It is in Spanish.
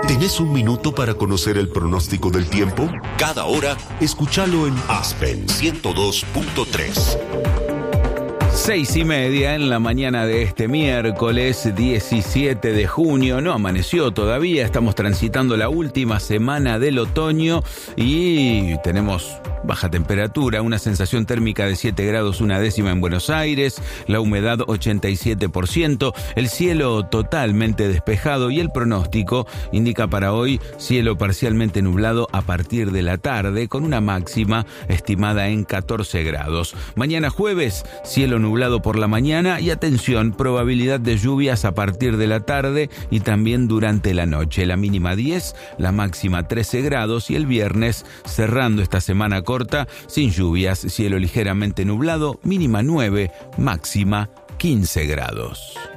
¿Tenés un minuto para conocer el pronóstico del tiempo? Cada hora, escúchalo en Aspen 102.3. 6:30 en la mañana de este miércoles 17 de junio. No amaneció todavía, estamos transitando la última semana del otoño y tenemos baja temperatura, una sensación térmica de 7 grados una décima en Buenos Aires, la humedad 87%, el cielo totalmente despejado y el pronóstico indica para hoy cielo parcialmente nublado a partir de la tarde con una máxima estimada en 14 grados. Mañana jueves, cielo nublado por la mañana y atención, probabilidad de lluvias a partir de la tarde y también durante la noche. La mínima 10, la máxima 13 grados y el viernes, cerrando esta semana corta, sin lluvias, cielo ligeramente nublado, mínima 9, máxima 15 grados.